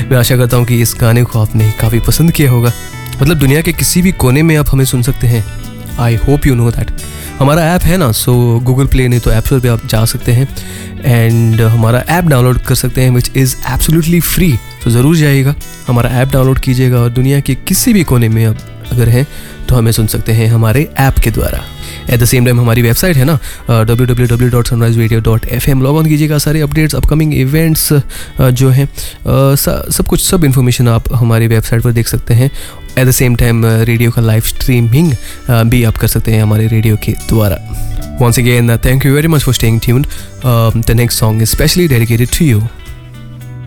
मैं आशा करता हूँ कि इस गाने को आपने काफ़ी पसंद किया होगा। मतलब दुनिया के किसी भी कोने में आप हमें सुन सकते हैं। I hope you know that. हमारा ऐप है ना, सो गूगल प्ले नहीं तो ऐप स्टोर पे आप जा सकते हैं एंड हमारा ऐप डाउनलोड कर सकते हैं, विच इज़ एब्सोल्युटली फ्री। तो ज़रूर जाइएगा, हमारा ऐप डाउनलोड कीजिएगा और दुनिया के किसी भी कोने में आप अगर हैं तो हमें सुन सकते हैं हमारे ऐप के द्वारा। एट द सेम टाइम हमारी वेबसाइट है ना www.sunriseradio.fm, लॉग ऑन कीजिएगा। सारे अपडेट्स, अपकमिंग इवेंट्स जो हैं सब इन्फॉर्मेशन आप हमारी वेबसाइट पर देख सकते हैं। At the same time radio का लाइव स्ट्रीमिंग भी आप कर सकते हैं हमारे रेडियो के द्वारा। Once again, thank you very much for staying tuned. The next song is specially dedicated to you.